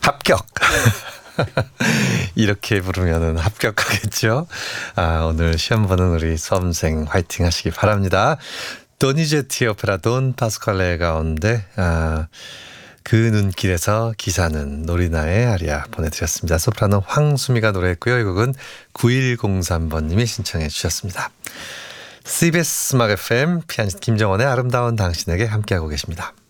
합격. 이렇게 부르면은 합격하겠죠. 오늘 시험 보는 우리 수험생 화이팅 하시기 바랍니다. 도니제티 오페라 돈 파스칼레 가운데 그 눈길에서 기사는 노리나의 아리아 보내드렸습니다. 소프라노 황수미가 노래했고요. 이 곡은 9103번님이 신청해 주셨습니다. CBS 음악 FM 피아니스트 김정원의 아름다운 당신에게 함께하고 계십니다.